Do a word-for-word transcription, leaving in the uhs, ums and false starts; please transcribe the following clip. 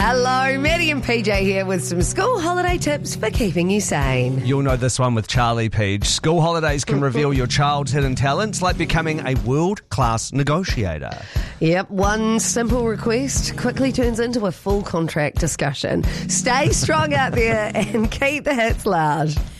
Hello, Maddie and P J here with some school holiday tips for keeping you sane. You'll know this one with Charlie Peach. School holidays can reveal your child's hidden talents, like becoming a world-class negotiator. Yep, one simple request quickly turns into a full contract discussion. Stay strong out there and keep the hits loud.